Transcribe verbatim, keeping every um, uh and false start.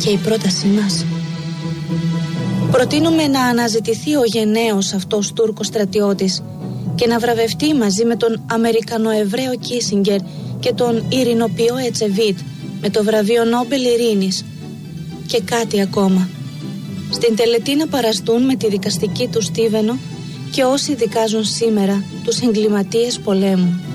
και η πρότασή μας. Προτείνουμε να αναζητηθεί ο γενναίος αυτός Τούρκος στρατιώτης και να βραβευτεί μαζί με τον Αμερικανοεβραίο Κίσιγκερ και τον Ειρηνοποιό Ετσεβίτ με το βραβείο Νόμπελ Ειρήνης. Και κάτι ακόμα. Στην τελετή να παραστούν με τη δικαστική του Στίβενο και όσοι δικάζουν σήμερα τους εγκληματίες πολέμου.